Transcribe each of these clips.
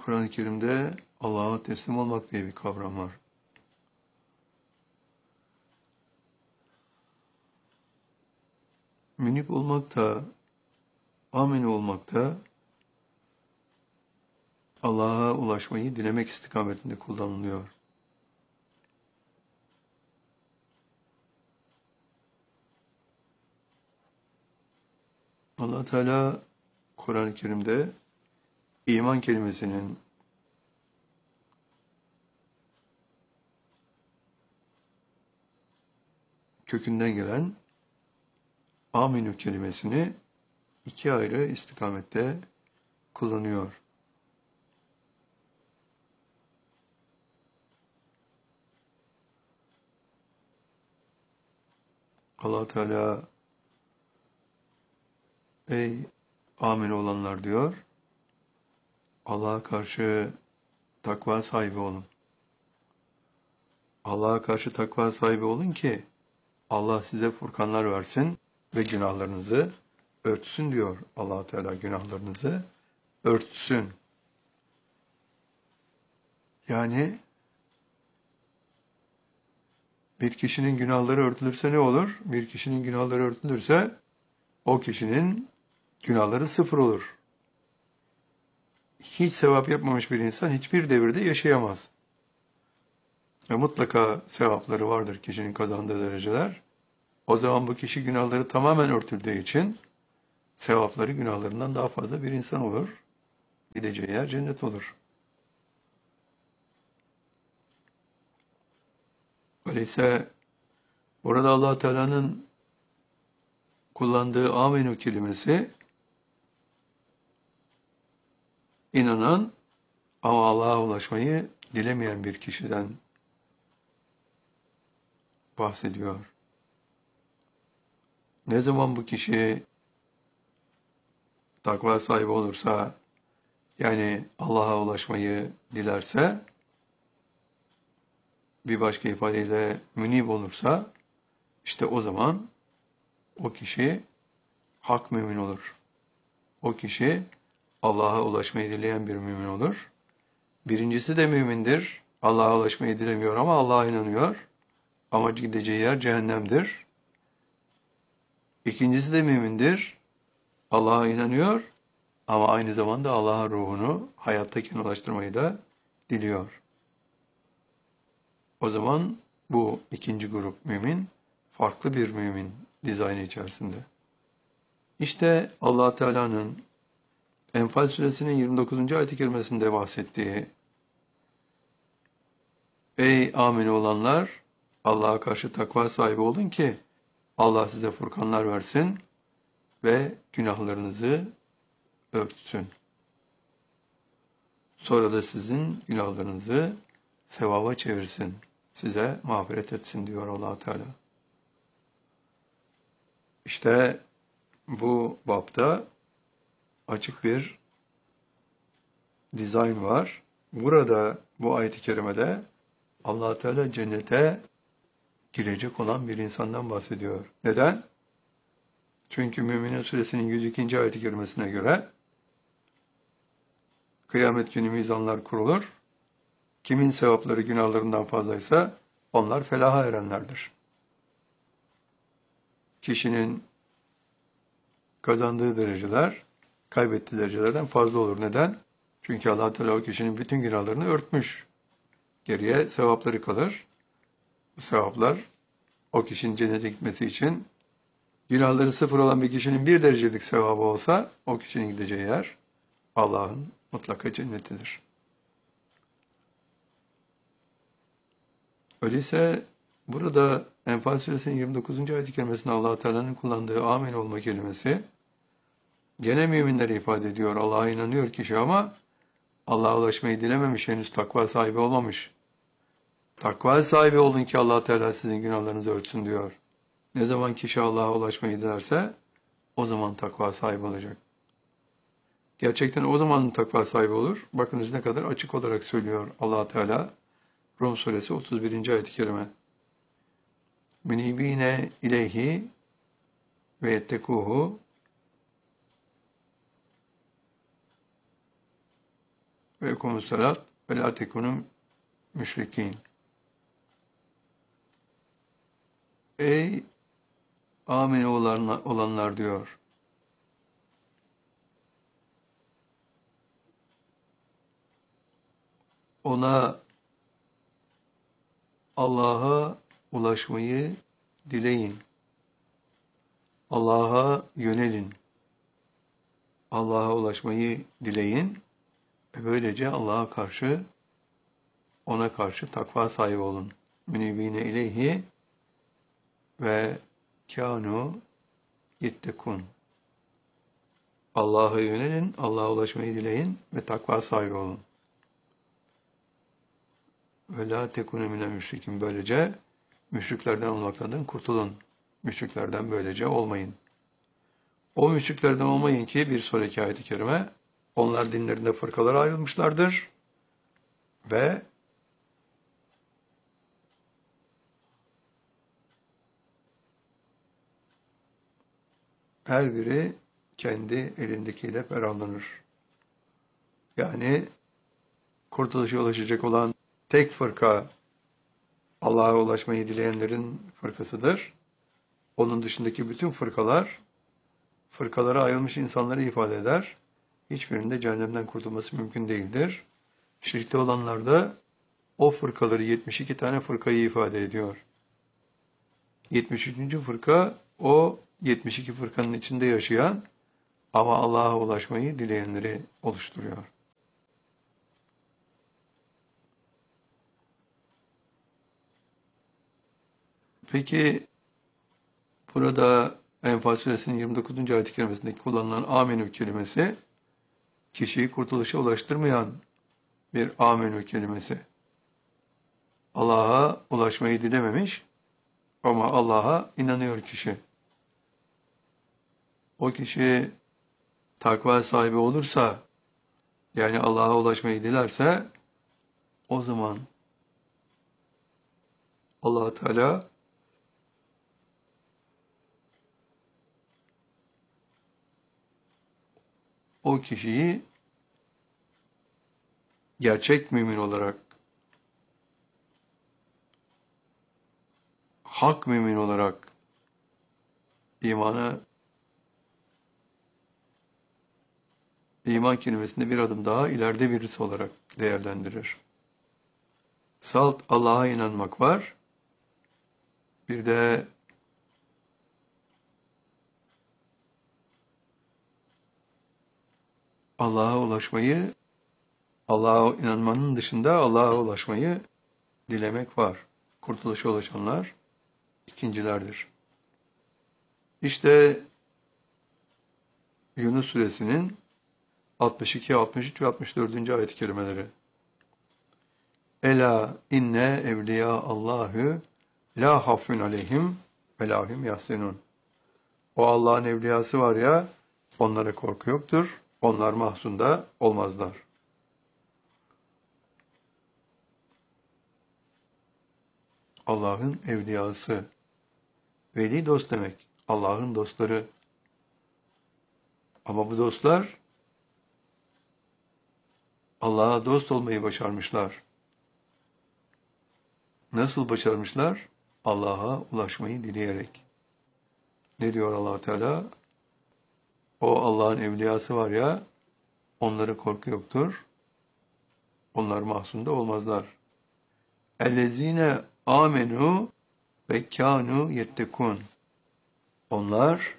Kur'an-ı Kerim'de Allah'a teslim olmak diye bir kavram var. Münip olmak da, amin olmak da Allah'a ulaşmayı dilemek istikametinde kullanılıyor. Allah Teala Kur'an-ı Kerim'de iman kelimesinin kökünden gelen aminü kelimesini iki ayrı istikamette kullanıyor. Allah Teala ey amin olanlar diyor, Allah'a karşı takva sahibi olun. Allah'a karşı takva sahibi olun ki Allah size furkanlar versin ve günahlarınızı örtsün diyor. Allah Teala günahlarınızı örtsün. Yani bir kişinin günahları örtülürse ne olur? Bir kişinin günahları örtülürse o kişinin günahları sıfır olur. Hiç sevap yapmamış bir insan hiçbir devirde yaşayamaz. Ve mutlaka sevapları vardır kişinin kazandığı dereceler. O zaman bu kişi günahları tamamen örtüldüğü için sevapları günahlarından daha fazla bir insan olur. Gideceği yer cennet olur. Öyleyse burada Allah Teala'nın kullandığı amenü kelimesi inanan ama Allah'a ulaşmayı dilemeyen bir kişiden bahsediyor. Ne zaman bu kişi takva sahibi olursa, yani Allah'a ulaşmayı dilerse, bir başka ifadeyle münib olursa, işte o zaman o kişi hak mümin olur. O kişi Allah'a ulaşmayı dileyen bir mümin olur. Birincisi de mümindir. Allah'a ulaşmayı dilemiyor ama Allah'a inanıyor. Ama gideceği yer cehennemdir. İkincisi de mümindir. Allah'a inanıyor ama aynı zamanda Allah'a ruhunu hayattayken ulaştırmayı da diliyor. O zaman bu ikinci grup mümin farklı bir mümin dizaynı içerisinde. İşte Allah Teala'nın Enfal suresinin 29. ayet-i kerimesinde bahsettiği ey amin olanlar Allah'a karşı takva sahibi olun ki Allah size furkanlar versin ve günahlarınızı örtsün. Sonra da sizin günahlarınızı sevaba çevirsin. Size mağfiret etsin diyor Allah Teala. İşte bu bapta açık bir dizayn var. Burada bu ayet-i kerimede Allah Teala cennete girecek olan bir insandan bahsediyor. Neden? Çünkü Müminin Suresinin 102. ayet-i kerimesine göre kıyamet günü mizanlar kurulur. Kimin sevapları günahlarından fazlaysa onlar felaha erenlerdir. Kişinin kazandığı dereceler kaybettiği derecelerden fazla olur. Neden? Çünkü Allah Teala o kişinin bütün günahlarını örtmüş. Geriye sevapları kalır. Bu sevaplar o kişinin cennete gitmesi için günahları sıfır olan bir kişinin bir derecelik sevabı olsa o kişinin gideceği yer Allah'ın mutlaka cennetidir. Öyleyse burada Enfal suresinin 29. ayet-i kerimesinde Allah Teala'nın kullandığı amin olma kelimesi gene müminleri ifade ediyor. Allah'a inanıyor kişi ama Allah'a ulaşmayı dilememiş, henüz takva sahibi olmamış. Takva sahibi olun ki Allah Teala sizin günahlarınızı örtsün diyor. Ne zaman kişi Allah'a ulaşmayı dilerse o zaman takva sahibi olacak. Gerçekten o zaman takva sahibi olur. Bakınız ne kadar açık olarak söylüyor Allah Teala. Rum suresi 31. ayet-i kerime. Münibine ileyhi ve yettekuhu ve ekumussalat ve la tekunu müşrikin. Ey amin olanlar diyor. Ona Allah'a ulaşmayı dileyin. Allah'a yönelin. Allah'a ulaşmayı dileyin. Böylece Allah'a karşı, ona karşı takva sahibi olun. Münibine ileyhi ve kânu yettekûn. Allah'a yönelin, Allah'a ulaşmayı dileyin ve takva sahibi olun. Ve la tekûnü minel müşrikin. Böylece müşriklerden olmaktan kurtulun. Müşriklerden böylece olmayın. O müşriklerden olmayın ki bir sonraki ayet-i kerime, onlar dinlerinde fırkalara ayrılmışlardır ve her biri kendi elindekiyle ferahlanır. Yani kurtuluşa ulaşacak olan tek fırka Allah'a ulaşmayı dileyenlerin fırkasıdır. Onun dışındaki bütün fırkalar, fırkalara ayrılmış insanları ifade eder. Hiçbirinde cehennemden kurtulması mümkün değildir. Şirkte olanlar da o fırkaları 72 tane fırkayı ifade ediyor. 73. fırka o 72 fırkanın içinde yaşayan ama Allah'a ulaşmayı dileyenleri oluşturuyor. Peki burada Enfal Suresinin 29. ayet-i kerimesindeki kullanılan amenü kelimesi kişiyi kurtuluşa ulaştırmayan bir amenü kelimesi. Allah'a ulaşmayı dilememiş ama Allah'a inanıyor kişi. O kişi takva sahibi olursa, yani Allah'a ulaşmayı dilerse, o zaman Allah Teala o kişiyi gerçek mümin olarak, hak mümin olarak iman kelimesinde bir adım daha ileride birisi olarak değerlendirir. Salt Allah'a inanmak var. Bir de Allah'a ulaşmayı, Allah'a inanmanın dışında Allah'a ulaşmayı dilemek var. Kurtuluşa ulaşanlar ikincilerdir. İşte Yunus Suresinin 62, 63 ve 64. ayet-i kerimeleri. Ela inne evliya Allahü la hafun aleyhim ve lahum yahsenun. O Allah'ın evliyası var ya, onlara korku yoktur, onlar mahzunda olmazlar. Allah'ın evliyası, veli dost demek, Allah'ın dostları. Ama bu dostlar Allah'a dost olmayı başarmışlar. Nasıl başarmışlar? Allah'a ulaşmayı dileyerek. Ne diyor Allah Teala? O Allah'ın evliyası var ya, onlara korku yoktur. Onlar mahzunda olmazlar. Ellezine amenu ve kânu yettekûn. Onlar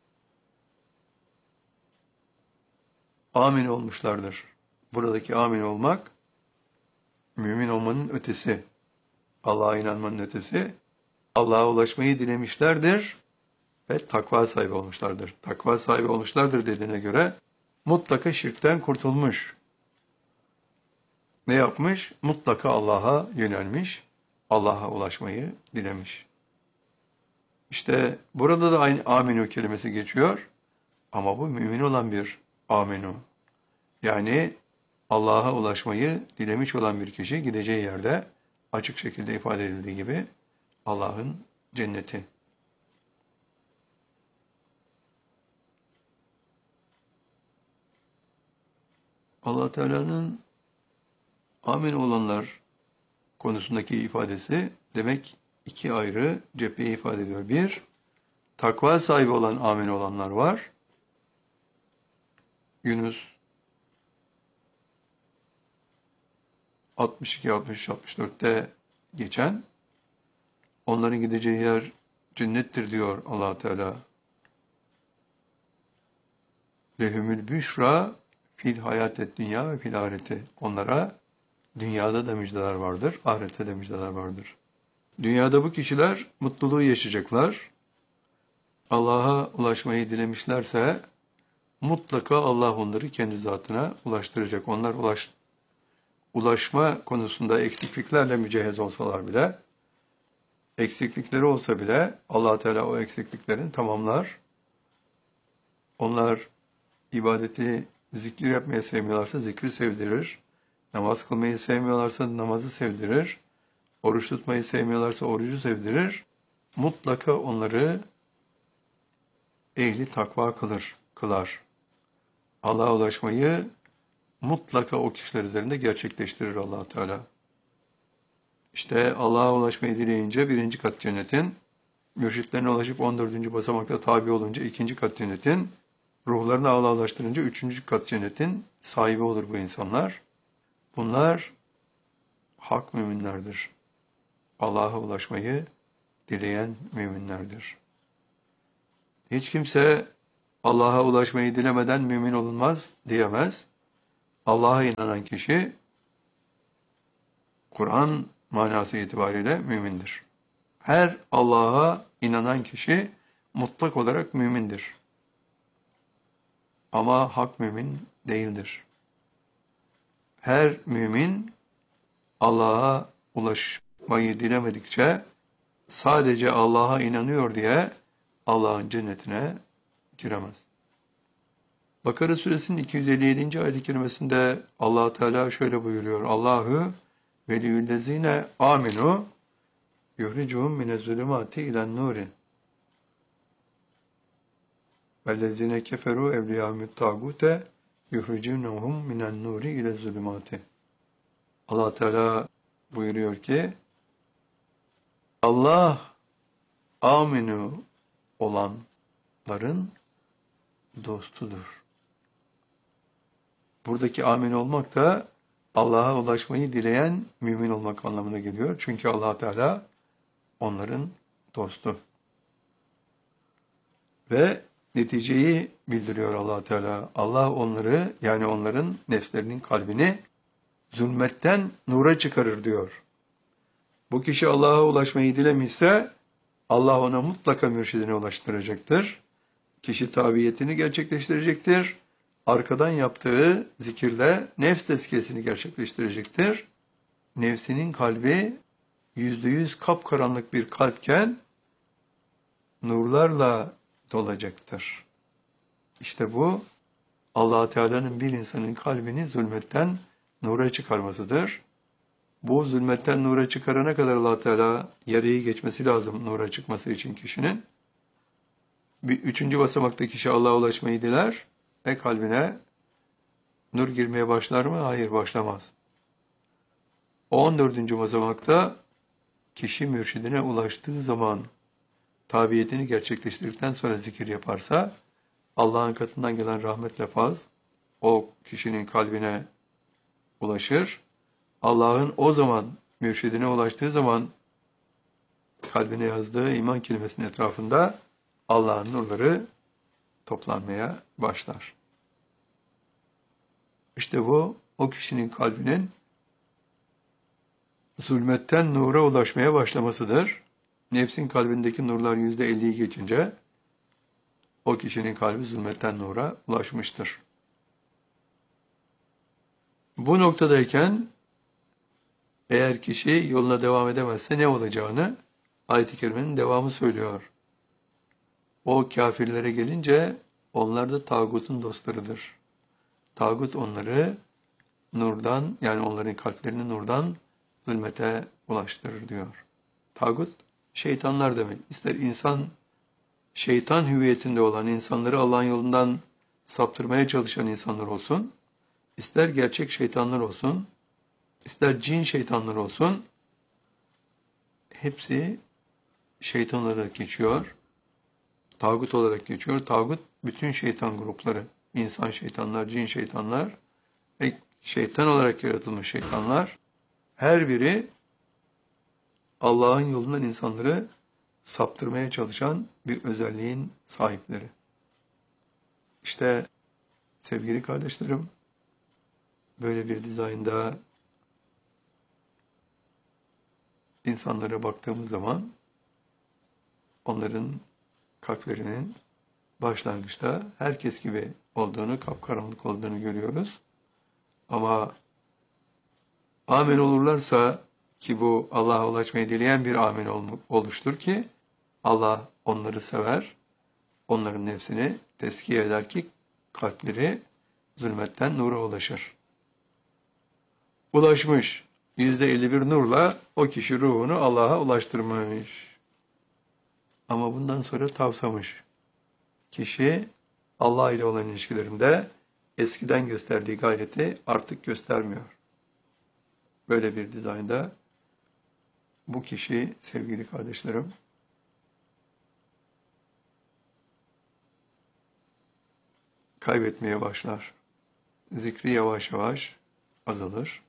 amin olmuşlardır. Buradaki amin olmak, mümin olmanın ötesi. Allah'a inanmanın ötesi. Allah'a ulaşmayı dilemişlerdir ve takva sahibi olmuşlardır. Takva sahibi olmuşlardır dediğine göre mutlaka şirkten kurtulmuş. Ne yapmış? Mutlaka Allah'a yönelmiş, Allah'a ulaşmayı dilemiş. İşte burada da aynı aminu kelimesi geçiyor ama bu mümin olan bir aminu. Yani Allah'a ulaşmayı dilemiş olan bir kişi gideceği yerde açık şekilde ifade edildiği gibi Allah'ın cenneti. Allah Teala'nın Amin olanlar konusundaki ifadesi demek iki ayrı cepheyi ifade ediyor. Bir, takva sahibi olan amin olanlar var. Yunus 62, 63, 64'te geçen, onların gideceği yer cennettir diyor Allah Teala. Lehumül büşra fil hayatet dünya ve fil ahireti. Onlara dünyada da müjdeler vardır, ahirette de müjdeler vardır. Dünyada bu kişiler mutluluğu yaşayacaklar. Allah'a ulaşmayı dilemişlerse mutlaka Allah onları kendi zatına ulaştıracak. Onlar ulaşma konusunda eksikliklerle mücehhez olsalar bile, eksiklikleri olsa bile Allah Teala o eksikliklerini tamamlar. Onlar ibadeti, zikir yapmayı sevmiyorlarsa zikri sevdirir. Namaz kılmayı sevmiyorlarsa namazı sevdirir. Oruç tutmayı sevmiyorlarsa orucu sevdirir. Mutlaka onları ehli takva kılar. Allah'a ulaşmayı mutlaka o kişiler üzerinde gerçekleştirir Allah Teala. İşte Allah'a ulaşmayı dileyince 1. kat cennetin, mürşitlerine ulaşıp 14. basamakta tabi olunca 2. kat cennetin, ruhlarını Allah'a ulaştırınca 3. kat cennetin sahibi olur bu insanlar. Bunlar hak müminlerdir. Allah'a ulaşmayı dileyen müminlerdir. Hiç kimse Allah'a ulaşmayı dilemeden mümin olunmaz diyemez. Allah'a inanan kişi Kur'an manası itibariyle mümindir. Her Allah'a inanan kişi mutlak olarak mümindir. Ama hak mümin değildir. Her mümin Allah'a ulaşmayı dilemedikçe sadece Allah'a inanıyor diye Allah'ın cennetine giremez. Bakara suresinin 257. ayet-i kerimesinde Allah Teala şöyle buyuruyor. Allahu veliyyüllezine aminu yuhricuhum minezzulumati ilen nuri vellezine keferu evliyâhumut tâgûte yuhricuhum minen nuri ilezzulumati. Allah Teala buyuruyor ki Allah aminu olanların dostudur. Buradaki amin olmak da Allah'a ulaşmayı dileyen mümin olmak anlamına geliyor. Çünkü Allah Teala onların dostu. Ve neticeyi bildiriyor Allah Teala. Allah onları, yani onların nefslerinin kalbini zulmetten nura çıkarır diyor. Bu kişi Allah'a ulaşmayı dilemişse Allah ona mutlaka mürşidine ulaştıracaktır. Kişi tabiyetini gerçekleştirecektir. Arkadan yaptığı zikirle nefs tezkiyesini gerçekleştirecektir. Nefsinin kalbi %100 kapkaranlık bir kalpken nurlarla dolacaktır. İşte bu Allah Teala'nın bir insanın kalbini zulmetten nura çıkarmasıdır. Bu zulmetten nura çıkarana kadar Allah Teala yarıyı geçmesi lazım nura çıkması için kişinin. Bir 3. basamakta kişi Allah'a ulaşmayı diler ve kalbine nur girmeye başlar mı? Hayır, başlamaz. 14. basamakta kişi mürşidine ulaştığı zaman tabiyetini gerçekleştirdikten sonra zikir yaparsa Allah'ın katından gelen rahmetle faz o kişinin kalbine ulaşır. Allah'ın o zaman mürşidine ulaştığı zaman kalbine yazdığı iman kelimesinin etrafında Allah'ın nurları toplanmaya başlar. İşte bu o kişinin kalbinin zulmetten nura ulaşmaya başlamasıdır. Nefsin kalbindeki nurlar %50'yi geçince o kişinin kalbi zulmetten nura ulaşmıştır. Bu noktadayken eğer kişi yoluna devam edemezse ne olacağını ayet-i kerimenin devamı söylüyor. O kafirlere gelince onlar da tağutun dostlarıdır. Tağut onları nurdan, yani onların kalplerini nurdan zulmete ulaştırır diyor. Tağut şeytanlar demek. İster insan şeytan hüviyetinde olan insanları Allah'ın yolundan saptırmaya çalışan insanlar olsun, ister gerçek şeytanlar olsun, ister cin şeytanlar olsun, hepsi şeytan olarak geçiyor. Tağut olarak geçiyor. Tağut bütün şeytan grupları. İnsan şeytanlar, cin şeytanlar ve şeytan olarak yaratılmış şeytanlar. Her biri Allah'ın yolundan insanları saptırmaya çalışan bir özelliğin sahipleri. İşte sevgili kardeşlerim, böyle bir dizaynda insanlara baktığımız zaman onların kalplerinin başlangıçta herkes gibi olduğunu, kapkaranlık olduğunu görüyoruz. Ama amin olurlarsa, ki bu Allah'a ulaşmayı dileyen bir amin oluştur ki Allah onları sever, onların nefsini tezkiye eder ki kalpleri zulmetten nura ulaşır. Ulaşmış, %51 nurla o kişi ruhunu Allah'a ulaştırmış. Ama bundan sonra tavsamış. Kişi Allah ile olan ilişkilerinde eskiden gösterdiği gayreti artık göstermiyor. Böyle bir dizaynda bu kişi, sevgili kardeşlerim, kaybetmeye başlar. Zikri yavaş yavaş azalır.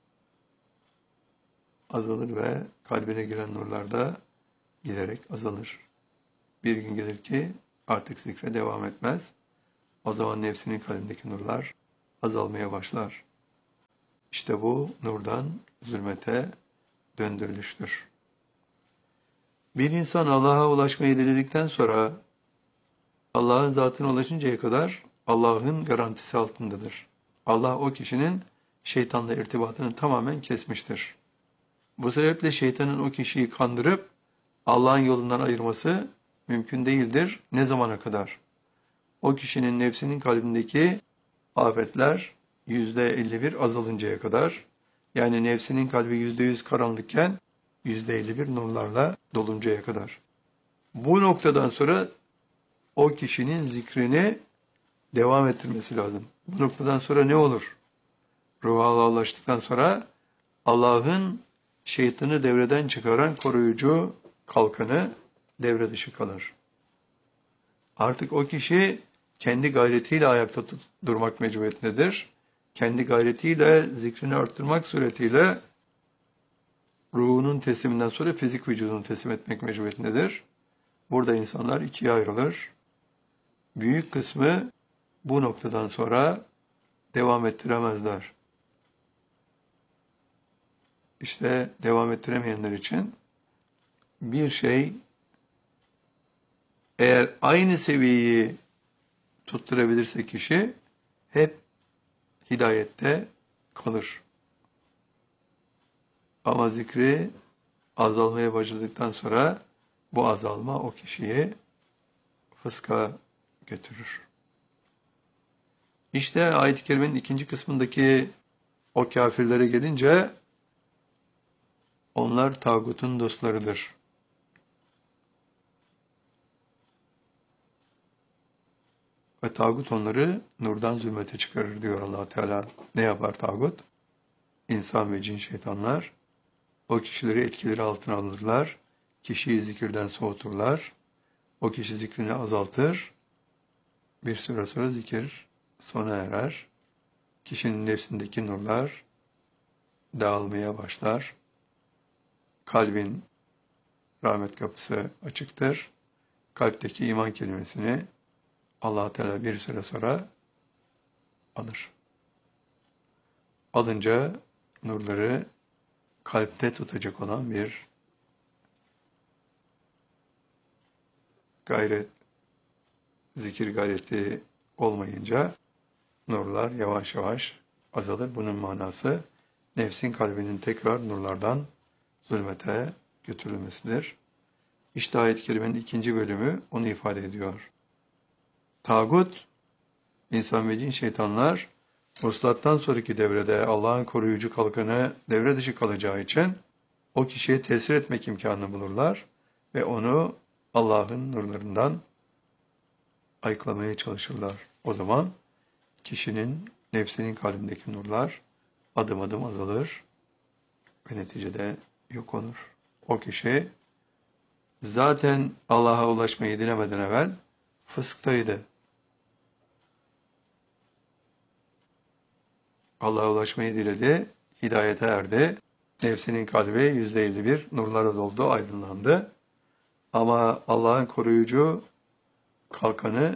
Azalır ve kalbine giren nurlar da giderek azalır. Bir gün gelir ki artık zikre devam etmez. O zaman nefsinin kalbindeki nurlar azalmaya başlar. İşte bu nurdan zulmete döndürülüştür. Bir insan Allah'a ulaşmayı diledikten sonra Allah'ın zatına ulaşıncaya kadar Allah'ın garantisi altındadır. Allah o kişinin şeytanla irtibatını tamamen kesmiştir. Bu sebeple şeytanın o kişiyi kandırıp Allah'ın yolundan ayırması mümkün değildir. Ne zamana kadar? O kişinin nefsinin kalbindeki afetler %51 azalıncaya kadar, yani nefsinin kalbi %100 karanlıkken %51 nurlarla doluncaya kadar. Bu noktadan sonra o kişinin zikrini devam ettirmesi lazım. Bu noktadan sonra ne olur? Ruha Allah'a ulaştıktan sonra Allah'ın şeytanı devreden çıkaran koruyucu kalkanı devre dışı kalır. Artık o kişi kendi gayretiyle ayakta durmak mecburiyetindedir. Kendi gayretiyle zikrini arttırmak suretiyle ruhunun tesliminden sonra fizik vücudunu teslim etmek mecburiyetindedir. Burada insanlar ikiye ayrılır. Büyük kısmı bu noktadan sonra devam ettiremezler. İşte devam ettiremeyenler için bir şey, eğer aynı seviyeyi tutturabilirse kişi hep hidayette kalır. Ama zikri azalmaya başladıktan sonra bu azalma o kişiyi fıska götürür. İşte ayet-i kerimenin ikinci kısmındaki o kafirlere gelince onlar tağutun dostlarıdır. Ve tağut onları nurdan zulmete çıkarır diyor Allah Teala. Ne yapar tağut? İnsan ve cin şeytanlar o kişileri etkileri altına alırlar. Kişiyi zikirden soğuturlar. O kişi zikrini azaltır. Bir süre sonra zikir sona erer. Kişinin nefsindeki nurlar dağılmaya başlar. Kalbin rahmet kapısı açıktır. Kalpteki iman kelimesini Allah Teala bir süre sonra alır. Alınca nurları kalpte tutacak olan bir gayret, zikir gayreti olmayınca nurlar yavaş yavaş azalır. Bunun manası nefsin kalbinin tekrar nurlardan zulmete götürülmesidir. İşte ayet-i kerimenin ikinci bölümü onu ifade ediyor. Tağut, insan ve cin şeytanlar, vuslattan sonraki devrede Allah'ın koruyucu kalkanı devre dışı kalacağı için o kişiye tesir etmek imkanını bulurlar ve onu Allah'ın nurlarından ayıklamaya çalışırlar. O zaman kişinin nefsinin kalbindeki nurlar adım adım azalır. ve neticede yok olur. O kişi zaten Allah'a ulaşmayı dilemeden evvel fısktaydı. Allah'a ulaşmayı diledi, hidayete erdi. Nefsinin kalbi %51 nurlara doldu, aydınlandı. Ama Allah'ın koruyucu kalkanı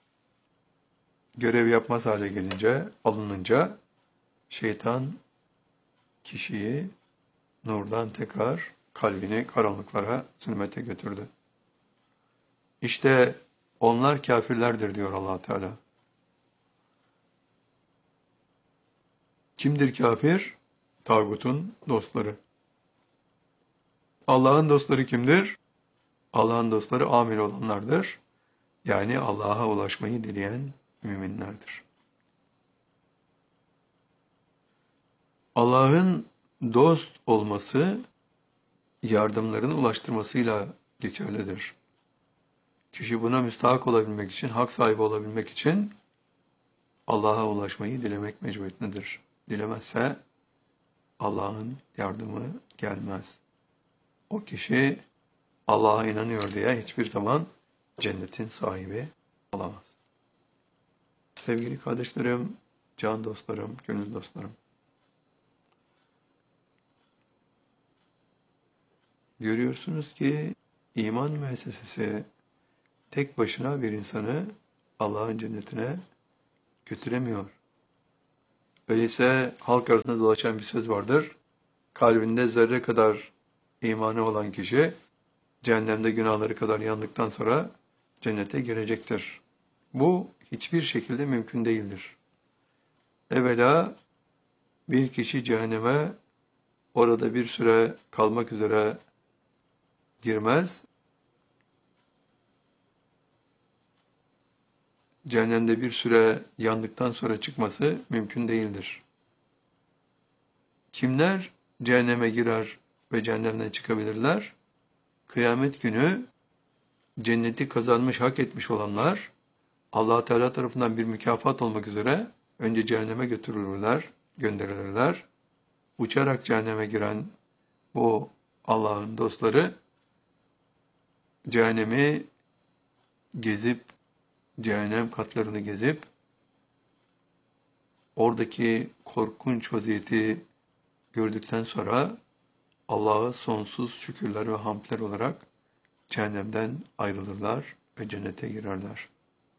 görev yapmaz hale gelince, alınınca şeytan kişiyi nurdan tekrar kalbini karanlıklara, zulmete götürdü. İşte onlar kafirlerdir diyor Allah Teala. Kimdir kafir? Tağutun dostları. Allah'ın dostları kimdir? Allah'ın dostları amil olanlardır. Yani Allah'a ulaşmayı dileyen müminlerdir. Allah'ın dost olması, yardımlarını ulaştırmasıyla geçerlidir. Kişi buna müstahak olabilmek için, hak sahibi olabilmek için Allah'a ulaşmayı dilemek mecburiyetindedir. Dilemezse Allah'ın yardımı gelmez. O kişi Allah'a inanıyor diye hiçbir zaman cennetin sahibi olamaz. Sevgili kardeşlerim, can dostlarım, gönül dostlarım. Görüyorsunuz ki iman müessesesi tek başına bir insanı Allah'ın cennetine götüremiyor. Öyleyse halk arasında dolaşan bir söz vardır. Kalbinde zerre kadar imanı olan kişi cehennemde günahları kadar yandıktan sonra cennete girecektir. Bu hiçbir şekilde mümkün değildir. Evvela bir kişi cehenneme orada bir süre kalmak üzere girmez. Cehennemde bir süre yandıktan sonra çıkması mümkün değildir. Kimler cehenneme girer ve cehennemden çıkabilirler? Kıyamet günü cenneti kazanmış, hak etmiş olanlar Allah Teala tarafından bir mükafat olmak üzere önce cehenneme gönderilirler. Uçarak cehenneme giren bu Allah'ın dostları cehennemi gezip, cehennem katlarını gezip oradaki korkunç vaziyeti gördükten sonra Allah'a sonsuz şükürler ve hamdler olarak cehennemden ayrılırlar ve cennete girerler.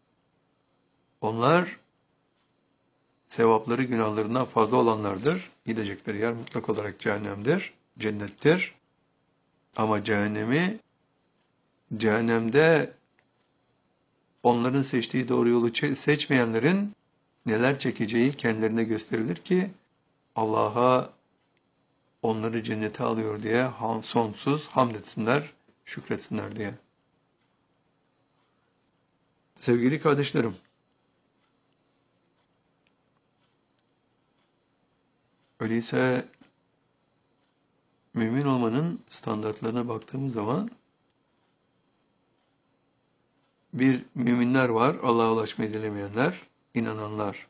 Onlar sevapları günahlarından fazla olanlardır. Gidecekleri yer mutlak olarak cehennemdir, cennettir. Ama cehennemde onların seçtiği doğru yolu seçmeyenlerin neler çekeceği kendilerine gösterilir ki Allah'a onları cennete alıyor diye sonsuz hamd etsinler, şükretsinler diye. Sevgili kardeşlerim, öyleyse mümin olmanın standartlarına baktığımız zaman bir müminler var, Allah'a ulaşmayı dilemeyenler, inananlar.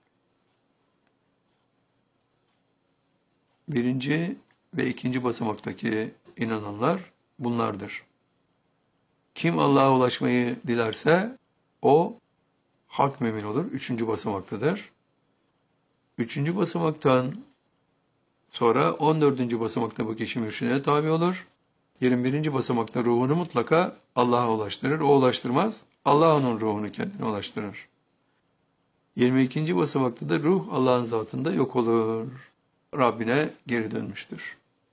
Birinci ve ikinci basamaktaki inananlar bunlardır. Kim Allah'a ulaşmayı dilerse o hak mümin olur. Üçüncü basamaktadır. Üçüncü basamaktan sonra 14. basamakta bu kişi mürşidine tabi olur. 21. basamakta ruhunu mutlaka Allah'a ulaştırır. O ulaştırmaz. Allah onun ruhunu kendine ulaştırır. 22. basamakta da ruh Allah'ın zatında yok olur. Rabbine geri dönmüştür.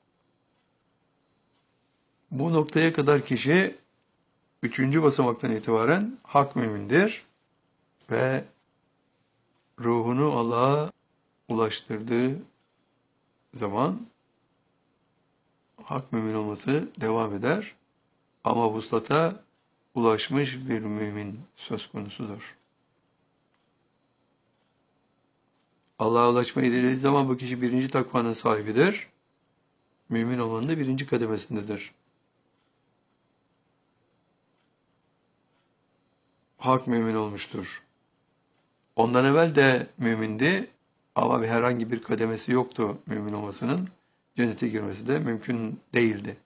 Bu noktaya kadar kişi 3. basamaktan itibaren hak mümindir ve ruhunu Allah'a ulaştırdığı zaman hak mümin olması devam eder. Ama vuslata ulaşmış bir mümin söz konusudur. Allah'a ulaşmayı dilediği zaman bu kişi birinci takvanın sahibidir. Mümin olmanın da birinci kademesindedir. Hak mümin olmuştur. Ondan evvel de mümindi ama herhangi bir kademesi yoktu mümin olmasının. cennete girmesi de mümkün değildi.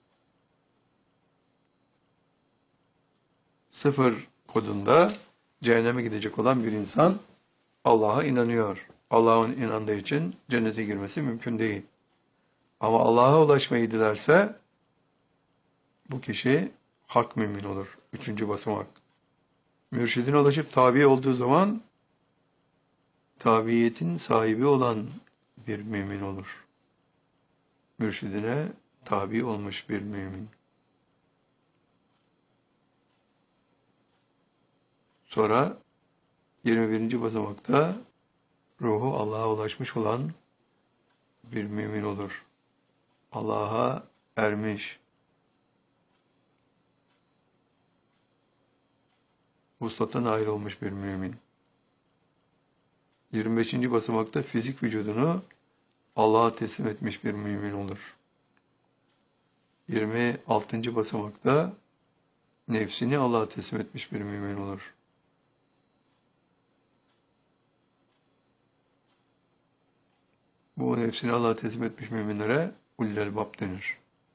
0 kodunda cehenneme gidecek olan bir insan Allah'a inanıyor. Allah'ın inandığı için cennete girmesi mümkün değil. Ama Allah'a ulaşmayı dilerse bu kişi hak mümin olur. 3. basamak. Mürşidine ulaşıp tabi olduğu zaman tabiiyetin sahibi olan bir mümin olur. Mürşidine tabi olmuş bir mümin. Sonra 21. basamakta ruhu Allah'a ulaşmış olan bir mümin olur. Allah'a ermiş. Vuslata nail olmuş bir mümin. 25. basamakta fizik vücudunu Allah'a teslim etmiş bir mümin olur. 26. basamakta nefsini Allah'a teslim etmiş bir mümin olur. Bu nefsini Allah'a teslim etmiş müminlere ulul elbab denir.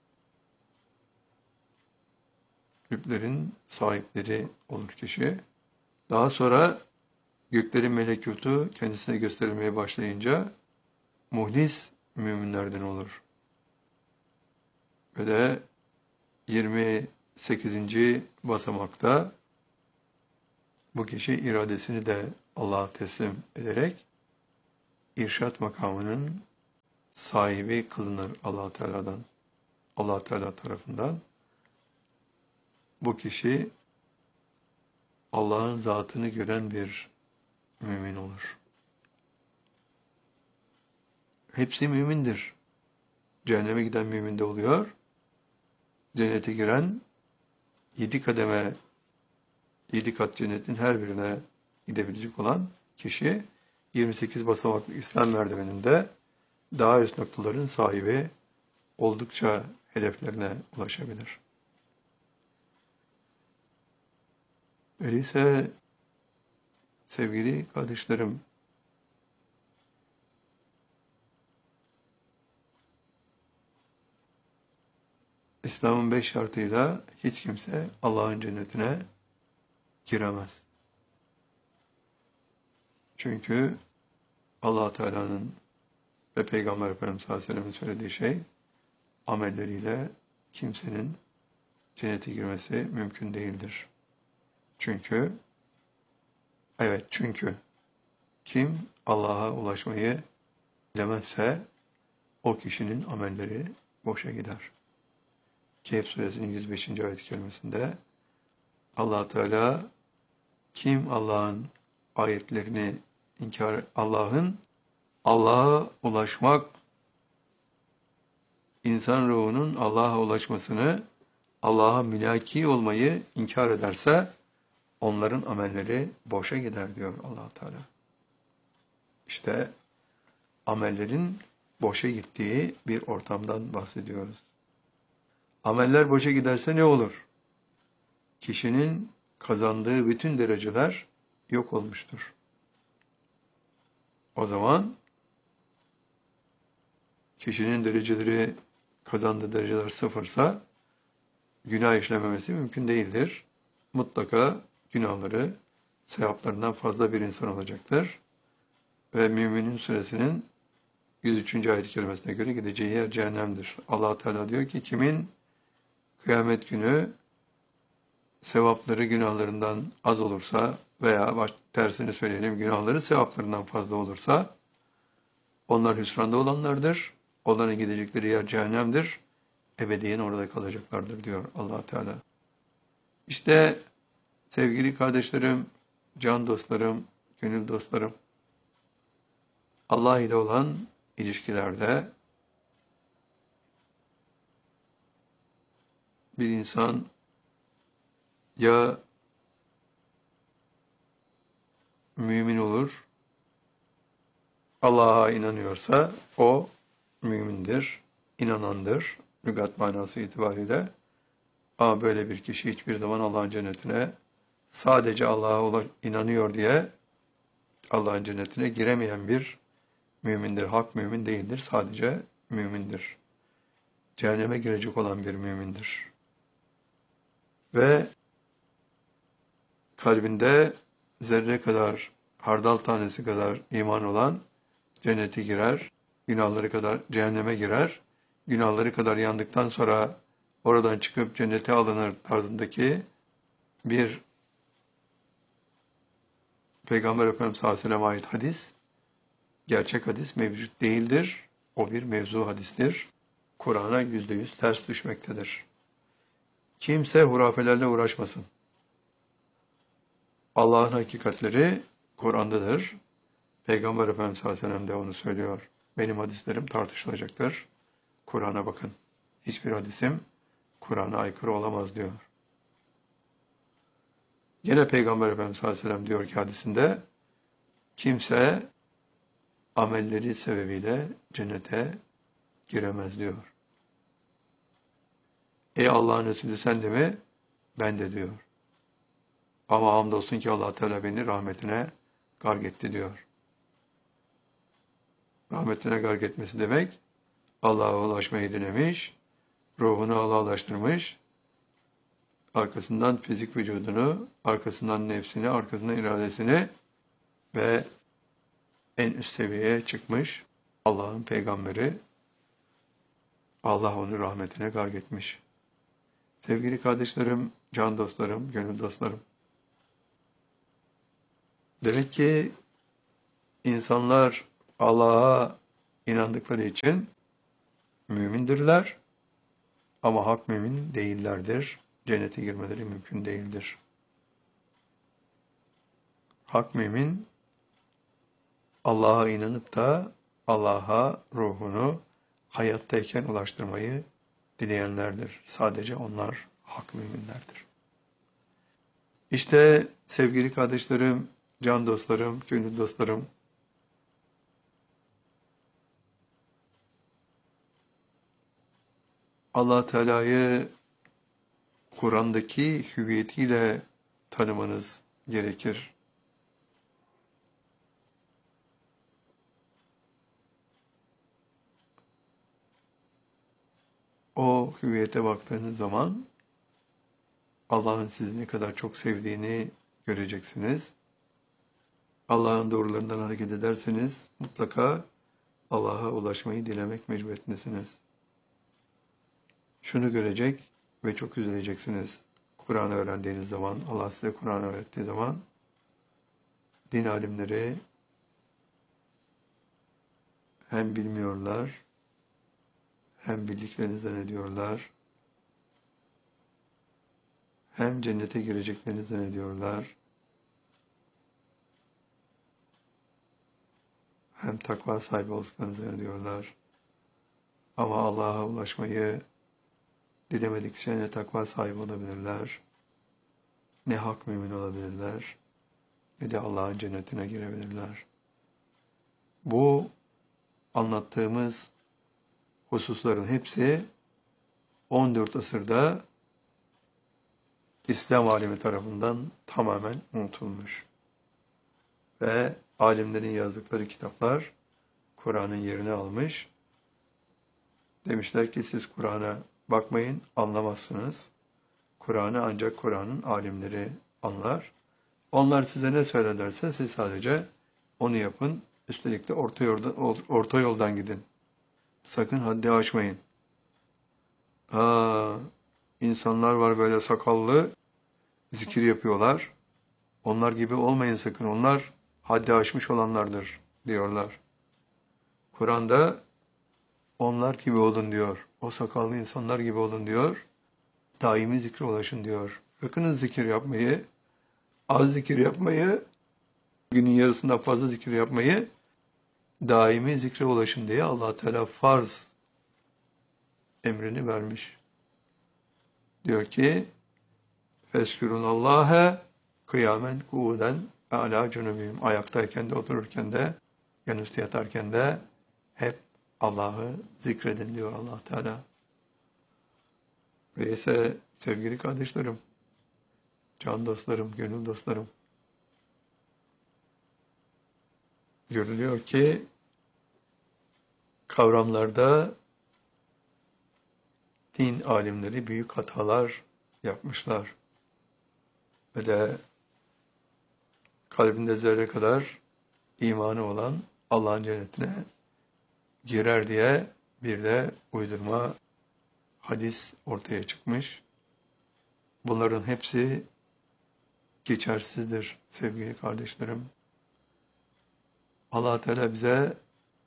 Kalplerin sahipleri olur kişi. Daha sonra göklerin melekutu kendisine gösterilmeye başlayınca muhlis müminlerden olur. Ve de 28. basamakta bu kişi iradesini de Allah'a teslim ederek irşat makamının sahibi kılınır Allah Teala'dan. Allah Teala tarafından. Bu kişi Allah'ın zatını gören bir mümin olur. Hepsi mümindir. Cehenneme giden mümin de oluyor. Cennete giren 7 kademe, 7 kat cennetin her birine gidebilecek olan kişi 28 basamaklı İslam merdiveninde daha üst noktaların sahibi oldukça hedeflerine ulaşabilir. Öyleyse sevgili kardeşlerim, İslam'ın 5 şartıyla hiç kimse Allah'ın cennetine giremez. Çünkü Allah Teala'nın ve Peygamber Efendimiz sallallahu aleyhi ve sellem'in söylediği şey, amelleriyle kimsenin cennete girmesi mümkün değildir. Çünkü kim Allah'a ulaşmayı bilemezse o kişinin amelleri boşa gider. Kehf suresinin 105. ayet-i kerimesinde Allah Teala kim Allah'ın ayetlerini Allah'a ulaşmak, insan ruhunun Allah'a ulaşmasını, Allah'a mülaki olmayı inkar ederse onların amelleri boşa gider diyor Allah Teala. İşte amellerin boşa gittiği bir ortamdan bahsediyoruz. Ameller boşa giderse ne olur? Kişinin kazandığı bütün dereceler yok olmuştur. O zaman kişinin kazandığı dereceler sıfırsa günah işlememesi mümkün değildir. Mutlaka günahları sevaplarından fazla bir insan olacaktır. Ve Müminin suresinin 103. ayet-i kerimesine göre gideceği yer cehennemdir. Allah Teala diyor ki kimin kıyamet günü sevapları günahlarından az olursa veya tersini söyleyelim günahları sevaplarından fazla olursa onlar hüsranda olanlardır. Onların gidecekleri yer cehennemdir. Ebediyen orada kalacaklardır diyor Allah Teala. İşte sevgili kardeşlerim, can dostlarım, gönül dostlarım, Allah ile olan ilişkilerde bir insan ya mümin olur, Allah'a inanıyorsa o mümindir, inanandır, lügat manası itibariyle. Ama böyle bir kişi hiçbir zaman Allah'ın cennetine sadece Allah'a inanıyor diye Allah'ın cennetine giremeyen bir mümindir. Hak mümin değildir, sadece mümindir. cehenneme girecek olan bir mümindir. Ve kalbinde zerre kadar, hardal tanesi kadar iman olan cennete girer, günahları kadar cehenneme girer, günahları kadar yandıktan sonra oradan çıkıp cennete alınır tarzındaki bir Peygamber Efendimiz sallallahu aleyhi ve sellem'e ait hadis, gerçek hadis mevcut değildir. O bir mevzu hadistir. Kur'an'a %100 ters düşmektedir. Kimse hurafelerle uğraşmasın. Allah'ın hakikatleri Kur'an'dadır. Peygamber Efendimiz sallallahu aleyhi ve sellem de onu söylüyor. Benim hadislerim tartışılacaktır. Kur'an'a bakın. Hiçbir hadisim Kur'an'a aykırı olamaz diyor. Gene Peygamber Efendimiz sallallahu aleyhi ve sellem diyor ki hadisinde, kimse amelleri sebebiyle cennete giremez diyor. Ey Allah'ın Resulü sen de mi? Ben de diyor. Ama hamdolsun ki Allah Teala beni rahmetine gark etti diyor. Rahmetine gark etmesi demek, Allah'a ulaşmayı dilemiş, ruhunu Allah'a ulaştırmış, arkasından fizik vücudunu, arkasından nefsini, arkasından iradesini ve en üst seviyeye çıkmış Allah'ın peygamberi, Allah onu rahmetine gark etmiş. Sevgili kardeşlerim, can dostlarım, gönül dostlarım. Demek ki insanlar Allah'a inandıkları için mümindirler ama hak mümin değillerdir. Cennete girmeleri mümkün değildir. Hak mümin Allah'a inanıp da Allah'a ruhunu hayattayken ulaştırmayı dileyenlerdir. Sadece onlar hak müminlerdir. İşte sevgili kardeşlerim, can dostlarım, gönül dostlarım, Allah Teala'yı Kur'an'daki hüviyetiyle tanımanız gerekir. O hüviyete baktığınız zaman Allah'ın sizi ne kadar çok sevdiğini göreceksiniz. Allah'ın doğrularından hareket ederseniz mutlaka Allah'a ulaşmayı dilemek mecburiyetindesiniz. Şunu görecek ve çok üzüleceksiniz. Kur'an'ı öğrendiğiniz zaman, Allah size Kur'an'ı öğrettiği zaman, din alimleri hem bilmiyorlar, hem bildiklerini zannediyorlar, hem cennete gireceklerini zannediyorlar, hem takva sahibi olduklarını zannediyorlar. Ama Allah'a ulaşmayı dilemedikçe ne takva sahibi olabilirler, ne hak mümin olabilirler, ne de Allah'ın cennetine girebilirler. Bu anlattığımız hususların hepsi 14 asırda İslam alemi tarafından tamamen unutulmuş. Ve alimlerin yazdıkları kitaplar Kur'an'ın yerini almış. Demişler ki siz Kur'an'a bakmayın, anlamazsınız. Kur'an'ı ancak Kur'an'ın alimleri anlar. Onlar size ne söylerlerse siz sadece onu yapın. Üstelik de orta yoldan gidin. Sakın haddi aşmayın. İnsanlar var böyle sakallı, zikir yapıyorlar. Onlar gibi olmayın sakın. Onlar haddi aşmış olanlardır diyorlar. Kur'an'da onlar gibi olun diyor. O sakallı insanlar gibi olun diyor. Daimi zikre ulaşın diyor. Bırakınız zikir yapmayı, az zikir yapmayı, günün yarısından fazla zikir yapmayı, daimi zikre ulaşın diye Allah Teala farz emrini vermiş. Diyor ki, Feskürunallâhe kıyamen kuuden alâ cunubihim. Ayaktayken de, otururken de, yanüstü yatarken de hep Allah'ı zikredin diyor Allah Teala. Ve ise sevgili kardeşlerim, can dostlarım, gönül dostlarım, görülüyor ki kavramlarda din alimleri büyük hatalar yapmışlar. Ve de kalbinde zerre kadar imanı olan Allah'ın cennetine girer diye bir de uydurma hadis ortaya çıkmış. Bunların hepsi geçersizdir sevgili kardeşlerim. Allah Teala bize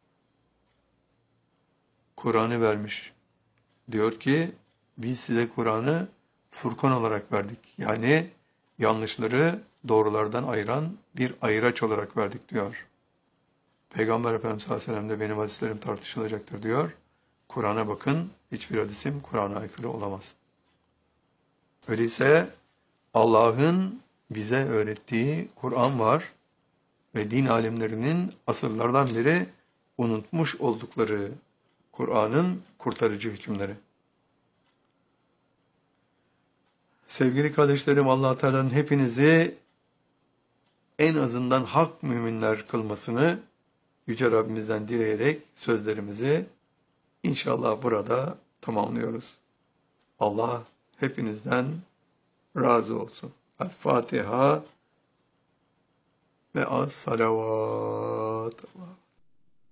Kur'an'ı vermiş. Diyor ki biz size Kur'an'ı Furkan olarak verdik. Yani yanlışları doğrulardan ayıran bir ayıraç olarak verdik diyor. Peygamber Efendimiz sallallahu aleyhi ve sellem de benim hadislerim tartışılacaktır diyor. Kur'an'a bakın, hiçbir hadisim Kur'an'a aykırı olamaz. Öyleyse Allah'ın bize öğrettiği Kur'an var ve din alimlerinin asırlardan beri unutmuş oldukları Kur'an'ın kurtarıcı hükümleri. Sevgili kardeşlerim, Allah Teala'nın hepinizi en azından hak müminler kılmasını Yüce Rabbimizden dileyerek sözlerimizi inşallah burada tamamlıyoruz. Allah hepinizden razı olsun. El Fatiha ve as salavat.